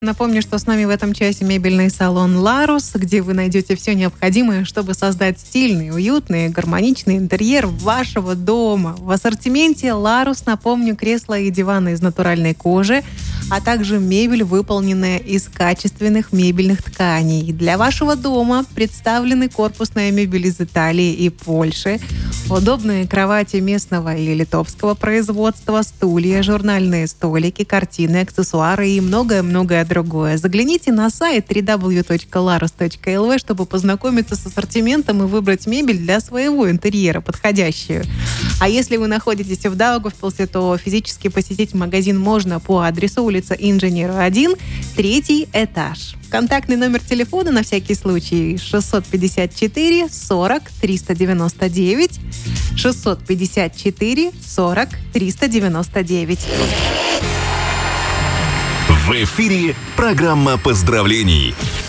Напомню, что с нами в этом часе мебельный салон «Ларус», где вы найдете все необходимое, чтобы создать стильный, уютный, гармоничный интерьер вашего дома. В ассортименте «Ларус», напомню, кресла и диваны из натуральной кожи, а также мебель, выполненная из качественных мебельных тканей. Для вашего дома представлены корпусная мебель из Италии и Польши, удобные кровати местного и литовского производства, стулья, журнальные столики, картины, аксессуары и многое-многое другое. Загляните на сайт www.larus.lv, чтобы познакомиться с ассортиментом и выбрать мебель для своего интерьера, подходящую. А если вы находитесь в Даугавпилсе, то физически посетить магазин можно по адресу улица Инженера 1, 3 этаж. Контактный номер телефона на всякий случай 654 40 399, 654 40 399. В эфире программа поздравлений.